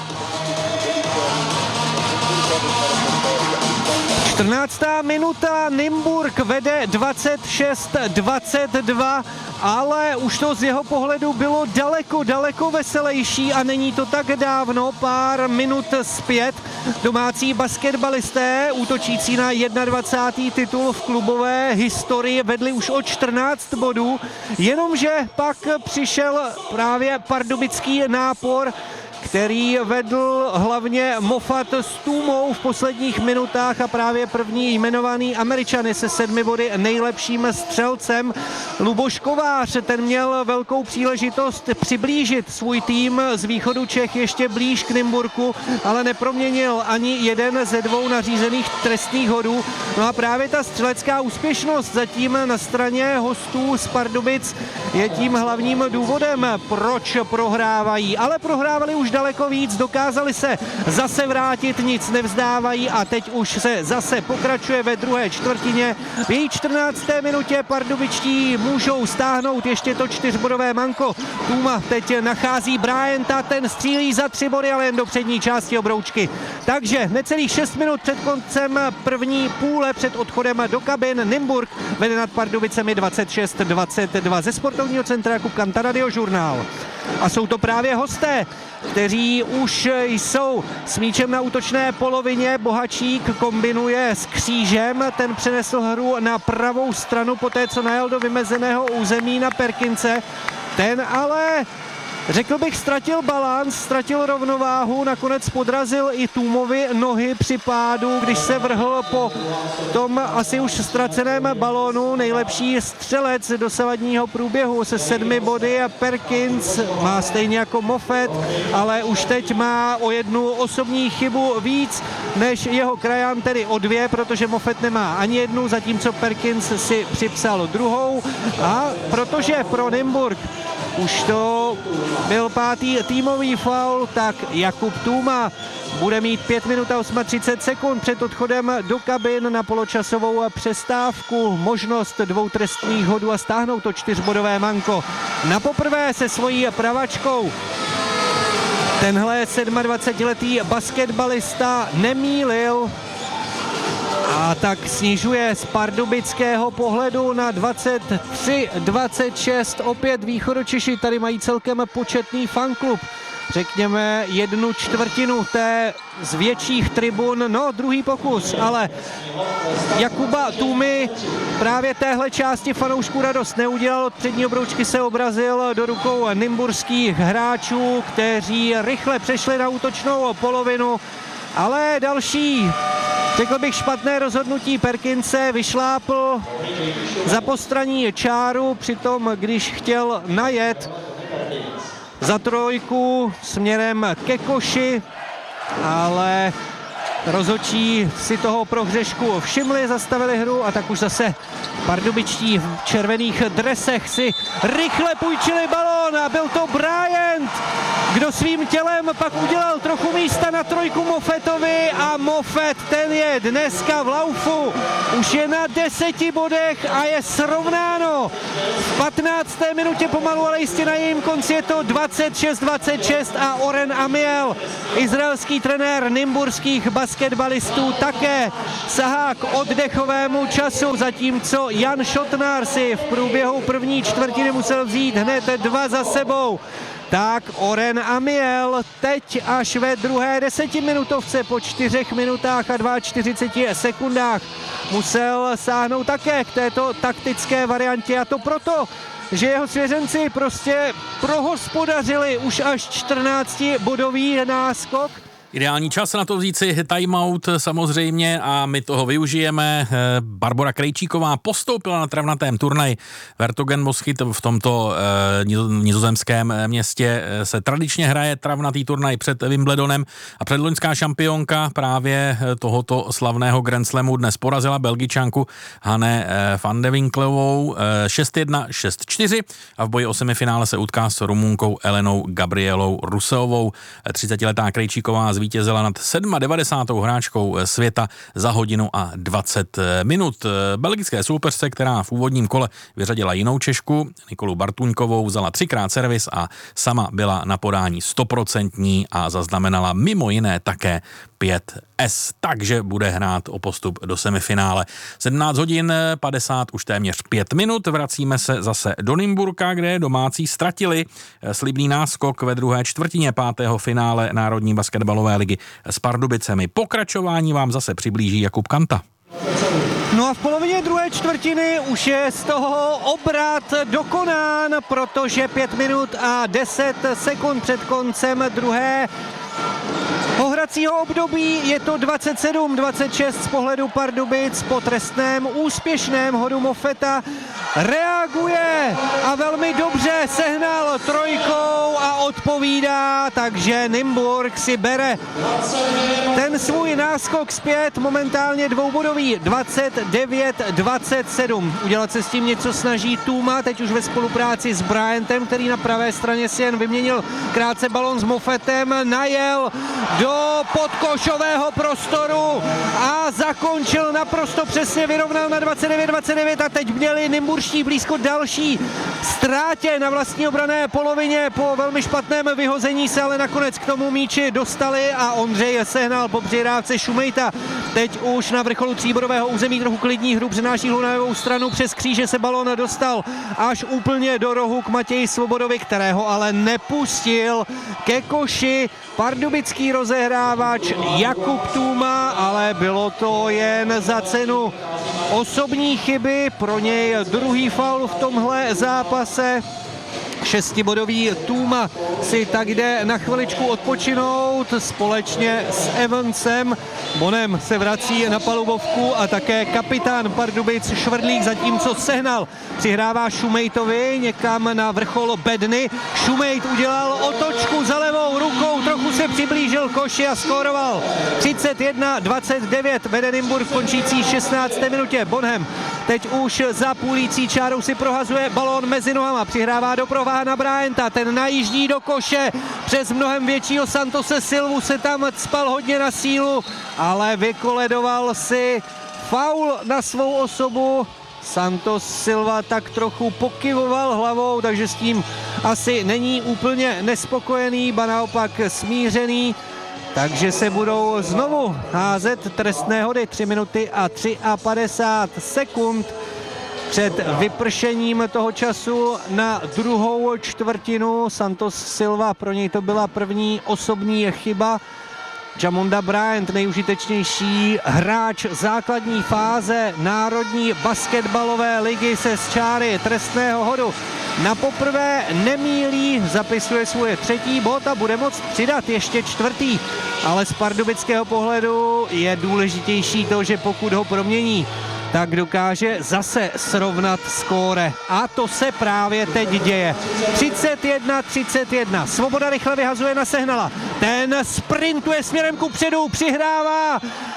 čtrnáctá minuta, Nymburk vede dvacet šest dvacet dva, ale už to z jeho pohledu bylo daleko, daleko veselější a není to tak dávno, pár minut zpět. Domácí basketbalisté, útočící na dvacátý první titul v klubové historii, vedli už o čtrnáct bodů, jenomže pak přišel právě pardubický nápor, který vedl hlavně Moffat s Tůmou v posledních minutách, a právě první jmenovaný Američany se sedmi body nejlepším střelcem Luboš Kovář. Ten měl velkou příležitost přiblížit svůj tým z východu Čech ještě blíž k Nymburku, ale neproměnil ani jeden ze dvou nařízených trestných hodů. No a právě ta střelecká úspěšnost zatím na straně hostů z Pardubic je tím hlavním důvodem, proč prohrávají. Ale prohrávali už daleko víc, dokázali se zase vrátit, nic nevzdávají a teď už se zase pokračuje ve druhé čtvrtině. V její čtrnácté minutě pardubičtí můžou stáhnout ještě to čtyřbodové manko. Tůma teď nachází Bryanta, ten střílí za tři body, ale jen do přední části obroučky. Takže necelých šest minut před koncem první půle, před odchodem do kabin, Nymburk vede nad Pardubicemi dvacet šest dvacet dva. Ze sportovního centra Jakub Kanta, Radiožurnál. A jsou to právě hosté, kteří už jsou s míčem na útočné polovině. Bohačík kombinuje s Křížem, ten přenesl hru na pravou stranu poté, co najel do vymezeného území na Perkince. Ten ale, řekl bych, ztratil balans, ztratil rovnováhu, nakonec podrazil i Tůmovi nohy při pádu, když se vrhl po tom asi už ztraceném balónu. Nejlepší střelec dosavadního průběhu se sedmi body a Perkins má stejně jako Moffat, ale už teď má o jednu osobní chybu víc než jeho krajan, tedy o dvě, protože Moffat nemá ani jednu, zatímco Perkins si připsal druhou. A protože pro Nymburk už to byl pátý týmový faul, tak Jakub Tůma bude mít pět minut a třicet osm sekund před odchodem do kabin na poločasovou přestávku možnost dvou trestních hodů a stáhnout to čtyřbodové manko. Na poprvé se svojí pravačkou tenhle dvacetisedmiletý basketbalista nemýlil, a tak snižuje z pardubického pohledu na dvacet tři dvacet šest. Opět Východočeši tady mají celkem početný fanklub. Řekněme jednu čtvrtinu té z větších tribun. No, druhý pokus, ale Jakuba Tůmy právě téhle části fanoušků radost neudělal. Od přední obroučky se obrazil do rukou nymburských hráčů, kteří rychle přešli na útočnou polovinu. Ale další, řekl bych, špatné rozhodnutí Perkinse, vyšlápl za postraní čáru, přitom když chtěl najet za trojku směrem ke koši, ale rozhodčí si toho prohřešku všimli, zastavili hru a tak už zase pardubičtí v červených dresech si rychle půjčili balón a byl to Bryant, kdo svým tělem pak udělal trochu místa na trojku Moffatovi a Moffat, ten je dneska v laufu, už je na deseti bodech a je srovnáno. V patnácté minutě pomalu, ale jistě na jejím konci je to dvacet šest dvacet šest a Oren Amiel, izraelský trenér nymburských basketbalistů, také sahá k oddechovému času, zatímco Jan Šotnár si v průběhu první čtvrtiny musel vzít hned dva za sebou. tak Oren Amiel teď až ve druhé desetiminutovce po čtyřech minutách a čtyřiceti dvou sekundách musel sáhnout také k této taktické variantě, a to proto, že jeho svěřenci prostě prohospodařili už až čtrnáctibodový náskok. Ideální čas na to vzít si timeout samozřejmě a my toho využijeme. Barbora Krejčíková postoupila na travnatém turnaji Vertogen-Moschit. V tomto eh, nizozemském městě se tradičně hraje travnatý turnaj před Wimbledonem a předloňská šampionka právě tohoto slavného Grand Slamu dnes porazila Belgičanku Hanne van de Winklovou šest jedna, šest čtyři a v boji o semifinále se utká s Rumunkou Elenou Gabrielou Ruseovou. třicetiletá Krejčíková zvítězila nad devadesátou sedmou hráčkou světa za hodinu a dvacet minut. Belgické soupeřce, která v úvodním kole vyřadila jinou Češku, Nikolu Bartuňkovou, vzala třikrát servis a sama byla na podání stoprocentní a zaznamenala mimo jiné také pět es, takže bude hrát o postup do semifinále. sedmnáct hodin padesát, už téměř pět minut. Vracíme se zase do Nymburka, kde domácí ztratili slibný náskok ve druhé čtvrtině pátého finále Národní basketbalové ligy s Pardubicemi. Pokračování vám zase přiblíží Jakub Kanta. No a v polovině druhé čtvrtiny už je z toho obrat dokonán, protože pět minut a deset sekund před koncem druhé hracího období je to dvacet sedm dvacet šest z pohledu Pardubic. Po trestném úspěšném hodu Moffetta reaguje a velmi dobře sehnal trojkou a odpovídá, takže Nymburk si bere ten svůj náskok zpět, momentálně dvoubodový, dvacet devět dvacet sedm. Udělat se s tím něco snaží Tuma, teď už ve spolupráci s Bryantem, který na pravé straně si jen vyměnil krátce balon s Moffettem, najel do podkošového prostoru a zakončil naprosto přesně, vyrovnal na dvacet devět dvacet devět a teď měli Nymburští blízko další ztrátě na vlastní obranné polovině. Po velmi špatném vyhození se ale nakonec k tomu míči dostali a Ondřej sehnal po přihrávce Šumejta. Teď už na vrcholu tříbodového území trochu klidní hru, přenáší ho na levou stranu, přes kříže se balon dostal až úplně do rohu k Matěji Svobodovi, kterého ale nepustil ke koši pardubický rozehrávač Jakub Tuma, ale bylo to jen za cenu osobní chyby, pro něj druhý faul v tomhle zápase. Šestibodový Tuma si tak jde na chviličku odpočinout společně s Evansem. Bonem se vrací na palubovku a také kapitán Pardubic Švrdlík, zatímco sehnal přihrává Šumejtovi někam na vrchol bedny. Šumejt udělal otočku za levou rukou, trochu se přiblížil koši a skóroval. třicet jedna dvacet devět vede Nymburk v končící šestnácté minutě. Bonham teď už za půlící čárou si prohazuje balón mezi nohama, přihrává do prováha na Bryanta, ten najíždí do koše, přes mnohem většího Santose Silvu se tam cpal hodně na sílu, ale vykoledoval si faul na svou osobu. Santos Silva tak trochu pokyvoval hlavou, takže s tím asi není úplně nespokojený, ba naopak smířený. Takže se budou znovu házet trestné hody. tři minuty a padesát tři sekund před vypršením toho času na druhou čtvrtinu. Santos Silva, pro něj to byla první osobní chyba. Jamonda Bryant, nejužitečnější hráč základní fáze Národní basketbalové ligy, se z čáry trestného hodu na poprvé nemýlí, zapisuje svoje třetí bod a bude moct přidat ještě čtvrtý. Ale z pardubického pohledu je důležitější to, že pokud ho promění, tak dokáže zase srovnat skóre. A to se právě teď děje. třicet jedna třicet jedna. Svoboda rychle vyhazuje na Sehnala. Ten sprintuje směrem kupředu, přihrává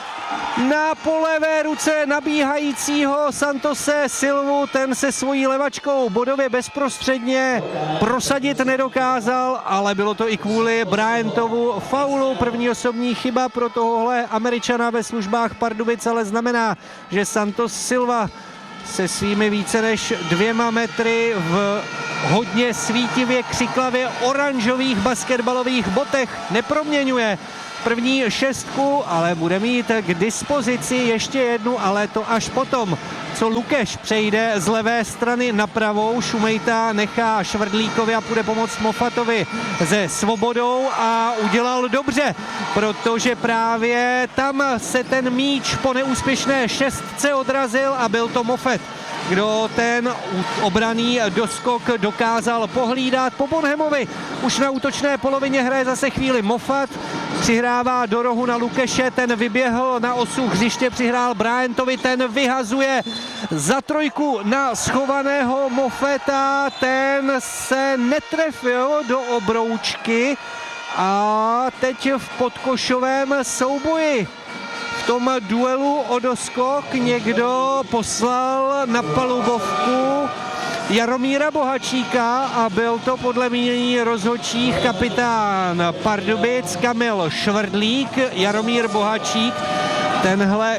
na polevé ruce nabíhajícího Santose Silvu. Ten se svojí levačkou bodově bezprostředně prosadit nedokázal, ale bylo to i kvůli Bryantovu faulu. První osobní chyba pro tohohle Američana ve službách Pardubic, ale znamená, že Santos Silva se svými více než dvěma metry v hodně svítivě křiklavě oranžových basketbalových botech neproměňuje. první šestku, ale bude mít k dispozici ještě jednu, ale to až potom, co Lukeš přejde z levé strany na pravou. Šumejta nechá Švrdlíkovi a půjde pomoct Moffatovi se Svobodou a udělal dobře, protože právě tam se ten míč po neúspěšné šestce odrazil a byl to Moffat, kdo ten obranný doskok dokázal pohlídat. Po Bonhamovi už na útočné polovině hraje zase chvíli Moffat, přihrává do rohu na Lukeše, ten vyběhl na osu hřiště, přihrál Bryantovi, ten vyhazuje za trojku na schovaného Moffata, ten se netrefil do obroučky a teď v podkošovém souboji v tom duelu o doskok někdo poslal na palubovku Jaromíra Bohačíka a byl to podle mínění rozhodčích kapitán Pardubic Kamil Švrdlík. Jaromír Bohačík, tenhle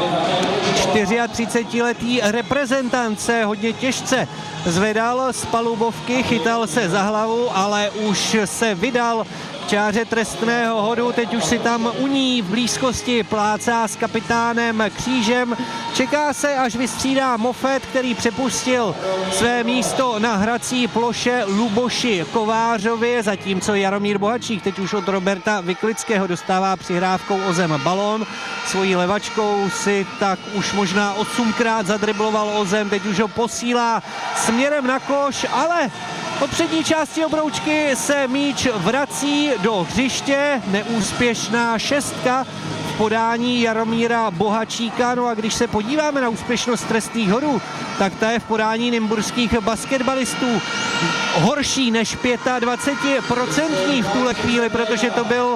čtyřiatřicetiletý reprezentant, se hodně těžce zvedal z palubovky, chytal se za hlavu, ale už se vydal čáře trestného hodu, teď už si tam u ní v blízkosti plácá s kapitánem Křížem. Čeká se, až vystřídá Moffat, který přepustil své místo na hrací ploše Luboši Kovářovi, zatímco Jaromír Bohačík teď už od Roberta Vyklického dostává přihrávkou o zem balón. Svojí levačkou si tak už možná osmkrát zadribloval o zem, teď už ho posílá směrem na koš, ale od přední části obroučky se míč vrací do hřiště, neúspěšná šestka v podání Jaromíra Bohačíka. No a když se podíváme na úspěšnost trestných hodů, tak ta je v podání nymburských basketbalistů horší než dvacet pět procent v tuhle chvíli, protože to byl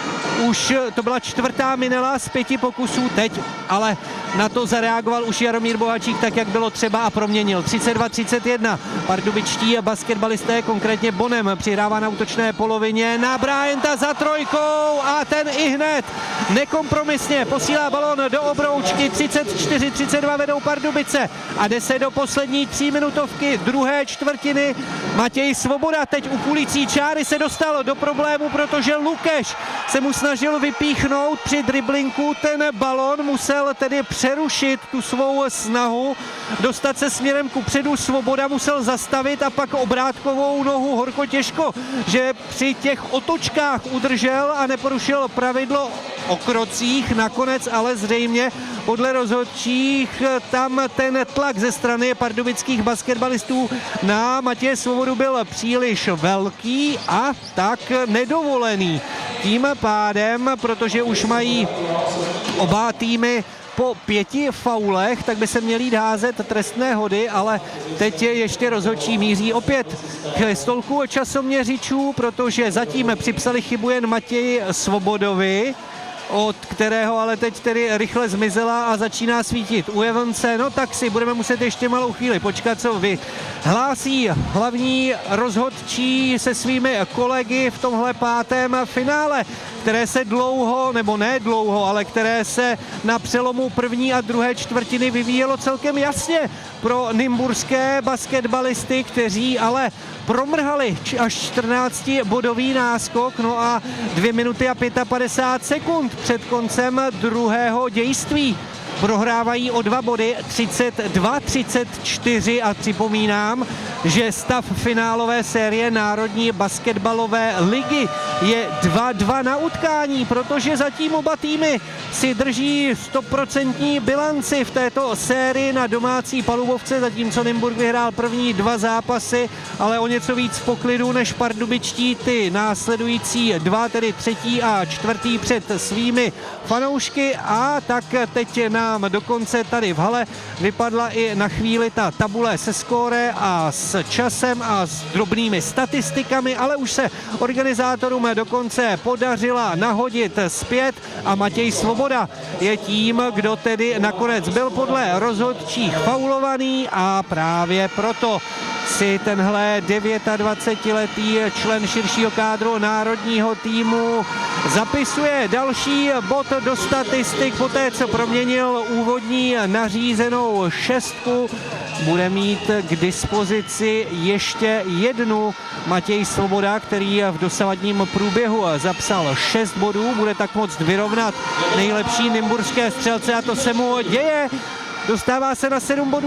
už to byla čtvrtá minela z pěti pokusů teď, ale na to zareagoval už Jaromír Bohačík tak, jak bylo třeba a proměnil. třicet dva třicet jedna. Pardubičtí basketbalisté, konkrétně Bonem, přihrává na útočné polovině na Bryanta za trojkou a ten i hned nekompromisně posílá balón do obroučky. třicet čtyři třicet dva vedou Pardubice a jde se do poslední tříminutovky druhé čtvrtiny. Matěj Svoboda teď u kulicí čáry se dostal do problému, protože Lukeš se mu snažil vypíchnout při driblinku ten balón, musel tedy přerušit tu svou snahu, dostat se směrem ku předu. Svoboda musel zastavit a pak obrátkovou nohu horko těžko, že při těch otočkách udržel a neporušil pravidlo o krocích, nakonec ale zřejmě podle rozhodčích tam ten tlak ze strany pardubických basketbalistů na Matěje Svobodu byl příliš velký a tak nedovolený. Tím pádem, protože už mají oba týmy po pěti faulech, tak by se měli jít házet trestné hody, ale teď je ještě rozhodčí míří opět k stolku časoměřičů, protože zatím připsali chybu jen Matěji Svobodovi, od kterého ale teď tedy rychle zmizela a začíná svítit u Evanse. No tak si budeme muset ještě malou chvíli počkat, co vy hlásí hlavní rozhodčí se svými kolegy v tomhle pátém finále, které se dlouho, nebo ne dlouho, ale které se na přelomu první a druhé čtvrtiny vyvíjelo celkem jasně pro nymburské basketbalisty, kteří ale promrhali až čtrnáctibodový náskok, no a dvě minuty a padesát pět sekund před koncem druhého dějství prohrávají o dva body, třicet dva třicet čtyři, a připomínám, že stav finálové série Národní basketbalové ligy je dva dva na utkání, protože zatím oba týmy si drží stoprocentní bilanci v této sérii na domácí palubovce, zatímco Nymburk vyhrál první dva zápasy, ale o něco víc v poklidu než pardubičtí ty následující dva, tedy třetí a čtvrtý před svými fanoušky. A tak teď nám dokonce tady v hale vypadla i na chvíli ta tabule se skóre a s časem a s drobnými statistikami, ale už se organizátorům dokonce podařila nahodit zpět a Matěj Svoboda je tím, kdo tedy nakonec byl podle rozhodčích faulovaný a právě proto si tenhle dvacetidevítiletý člen širšího kádru národního týmu zapisuje další bod do statistik poté, co proměnil úvodní nařízenou šestku bude mít k dispozici ještě jednu Matěj Svoboda, který v dosavadním průběhu zapsal šest bodů, bude tak moct vyrovnat nejlepší nymburské střelce a to se mu děje. Dostává se na sedm bodů.